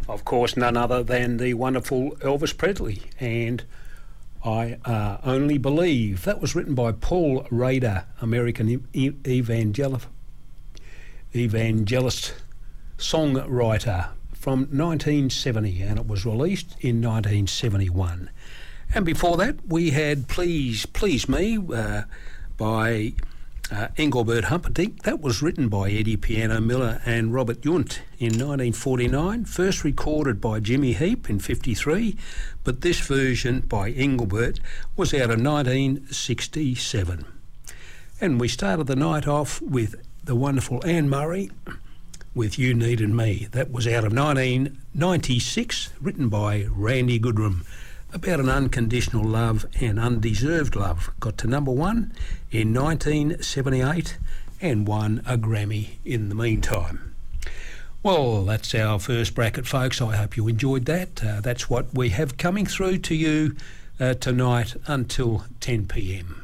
Of course, none other than the wonderful Elvis Presley, and I Only Believe. That was written by Paul Rader, American evangelist songwriter, from 1970, and it was released in 1971. And before that, we had Please Please Me by Engelbert Humperdinck. That was written by Eddie Piano Miller and Robert Yount in 1949, first recorded by Jimmy Heap in 53, but this version by Engelbert was out of 1967. And we started the night off with the wonderful Anne Murray with You Needed Me. That was out of 1996, written by Randy Goodrum, about an unconditional love and undeserved love. Got to number one in 1978 and won a Grammy in the meantime. Well, that's our first bracket, folks. I hope you enjoyed that. That's what we have coming through to you tonight until 10 p.m.